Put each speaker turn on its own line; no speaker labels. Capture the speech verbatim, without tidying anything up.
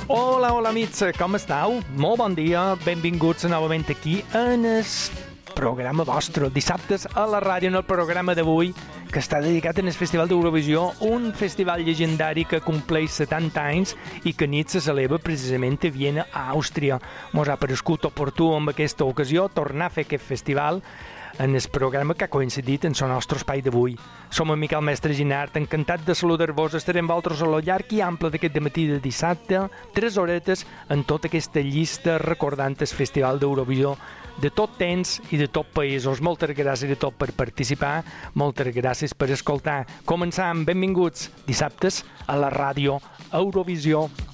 Hola, hola amics, com esteu? Molt bon dia, benvinguts novament aquí en el programa vostre, dissabtes a la ràdio, en el programa d'avui, que està dedicat al Festival d'Eurovisió, un festival llegendari que compleix setanta anys i que nit se celebra precisament a Viena, a Àustria. Mos ha parescut oportú amb aquesta ocasió tornar a fer aquest festival en el programa que ha coincidit en el nostre espai d'avui. Som en Miquel Mestre Ginart, encantat de saludar-vos. Estarem vosaltres a lo llarg i ample d'aquest matí de dissabte, tres horetes en tota aquesta llista recordant el Festival d'Eurovisió de tot temps i de tot països. Moltes gràcies a tot per participar, moltes gràcies per escoltar. Començam, benvinguts, dissabtes a la ràdio Eurovisió.